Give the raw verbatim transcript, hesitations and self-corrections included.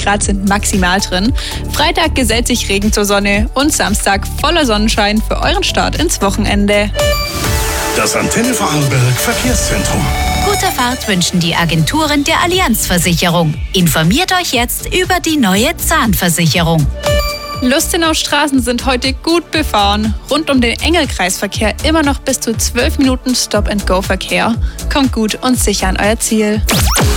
Grad sind maximal drin. Freitag gesellt sich Regen zur Sonne und Samstag voller Sonnenschein für euren Start ins Wochenende. Das Antenne Vorarlberg Verkehrszentrum. Gute Fahrt wünschen die Agenturen der Allianz Versicherung. Informiert euch jetzt über die neue Zahnversicherung. Lustenau-Straßen sind heute gut befahren. Rund um den Engelkreisverkehr immer noch bis zu zwölf Minuten Stop-and-Go-Verkehr. Kommt gut und sicher an euer Ziel.